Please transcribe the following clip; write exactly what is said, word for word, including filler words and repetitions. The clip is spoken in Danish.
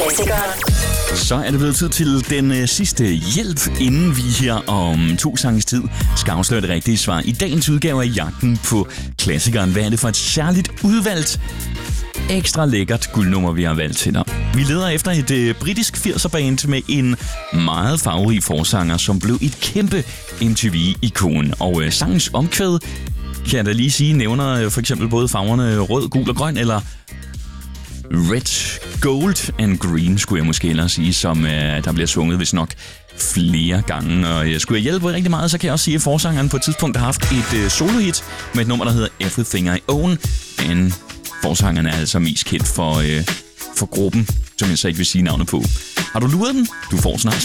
Radioklassikeren. Så er det blevet tid til den øh, sidste hjælp, inden vi her om to sanges tid skal afsløre det rigtige svar. I dagens udgave af Jagten på Klassikeren. Hvad er det for et særligt udvalgt, ekstra lækkert guldnummer, vi har valgt til dig? Vi leder efter et øh, britisk firser-band med en meget farverig forsanger, som blev et kæmpe M T V-ikon. Og øh, sangens omkvæd, kan jeg da lige sige, nævner øh, for eksempel både farverne rød, gul og grøn, eller red, gold and green, skulle jeg måske ellers sige, som øh, der bliver sunget, hvis nok flere gange. Og øh, skulle jeg hjælpe rigtig meget, så kan jeg også sige, at forsangeren på et tidspunkt har haft et øh, solo-hit med et nummer, der hedder Everything I Own. Men forsangeren er altså mest kendt for, øh, for gruppen, som jeg så ikke vil sige navnet på. Har du luret den? Du får snart.